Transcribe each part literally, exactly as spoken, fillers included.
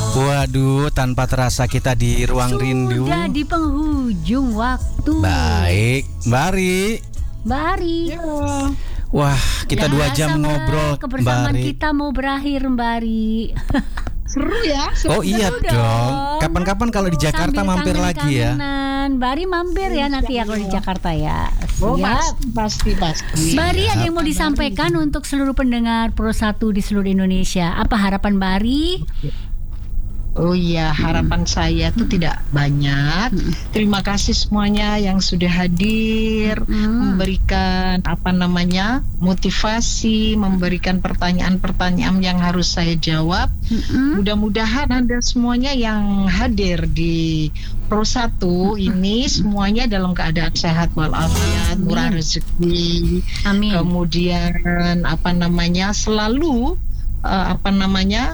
Waduh, tanpa terasa kita di ruang Sudah rindu. Sudah di penghujung waktu. Baik, Mbak Ari. Mbak Ari. Ya. Wah, kita Ya, dua jam sama ngobrol, Mbak kebersamaan Ari. kita mau berakhir, Mbak Ari. Seru ya. Seru. Oh iya Seru dong. dong. Kapan-kapan kalau di Jakarta Sambil mampir lagi ya. kangen-kangenan. Mbak Ari mampir ya nanti ya kalau di Jakarta ya. Oh, Siap. pasti, pasti, pasti. Mbak Ari, ada yang mau disampaikan untuk seluruh pendengar Pro satu di seluruh Indonesia? Apa harapan Mbak Ari? Oh iya, harapan saya tuh tidak banyak. Terima kasih semuanya yang sudah hadir, Hmm. memberikan apa namanya motivasi, memberikan pertanyaan-pertanyaan yang harus saya jawab. Mm-mm. Mudah-mudahan Anda semuanya yang hadir di Pro satu ini semuanya dalam keadaan sehat walafiat, murah rezeki. Amin. Kemudian apa namanya selalu eh, apa namanya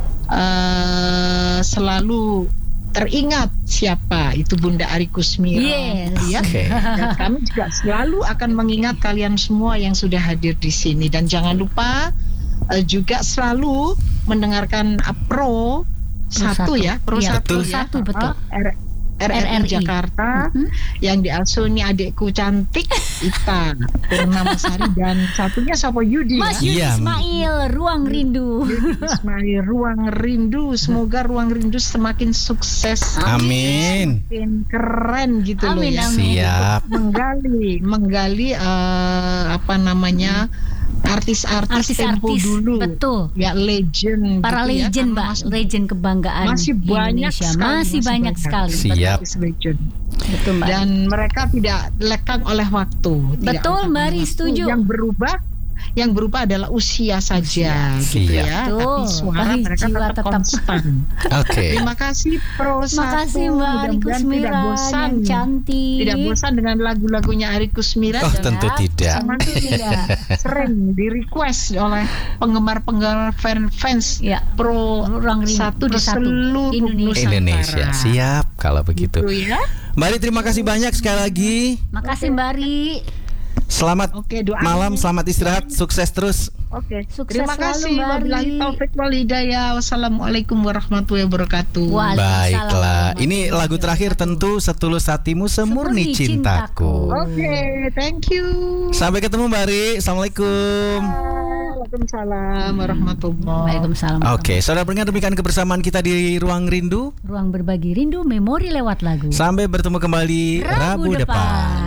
uh, selalu teringat siapa itu Bunda Ari Kusmira. Yes. Ya. Oke. Dan kami juga selalu akan mengingat kalian semua yang sudah hadir di sini, dan jangan lupa uh, juga selalu mendengarkan uh, Pro satu ya, Pro Iya, satu Pro ya. satu, betul. Uh, R- R R I R R I Jakarta Mhm. yang diasuni adikku cantik Ita Purnamasari, dan satunya siapa Yudi Mas ya. Yudi Iya. Ismail, Ruang Rindu. Ismail, Ruang Rindu. Semoga Ruang Rindu semakin sukses, Amin. semakin keren gitu Amin, loh ya. amin. Siap. Menggali, menggali eh, apa namanya artis-artis tempo Artis-artis, dulu. betul. Ya legend. Para gitu ya, legend, karena Mbak, masih- legend kebanggaan masih banyak Indonesia. sekali, masih banyak sekali. Siap. artis legend. Betul, Mbak. Dan mereka tidak lekang oleh waktu. Tidak Betul, lekang Mbak oleh Ri, waktu. setuju. Yang berubah, yang berubah adalah usia saja, gitu Siap. ya. Tapi Betul. suara Tapi mereka jiwa tetap, tetap. konstan. Oke. Terima kasih Pro Terima satu. kasih Mbak Ari Mudah-mudahan Kusmira tidak bosan, yang cantik. tidak bosan dengan lagu-lagunya Ari Kusmira. Oh, dan tentu tidak. semakin tidak sering di request oleh penggemar-penggemar fan- fans Ya. Pro Ruang Rindu, satu Pro di satu. seluruh Indonesia. Nusantara. Indonesia. Siap kalau begitu. Gitu ya. Mbak Ari, terima kasih banyak sekali lagi. Makasih Mbak Ari. Selamat Oke, doain. malam, selamat istirahat, sukses terus. Oke, Sukses terima selalu, kasih. Mbak Ari. Wabillahi taufik wal hidayah. Wassalamualaikum warahmatullahi wabarakatuh. Waalaikumsalam Baiklah, ini warahmatullahi lagu terakhir tentu Setulus Hatimu Semurni Semurni Cintaku. Cintaku. Oke, thank you. Sampai ketemu Mbak Ari. Assalamualaikum. Waalaikumsalam warahmatullahi. Waalaikumsalam. Oke, saudara pendengar, demikian kebersamaan kita di Ruang Rindu. Ruang berbagi rindu, memori lewat lagu. Sampai bertemu kembali Rabu, Rabu depan. depan.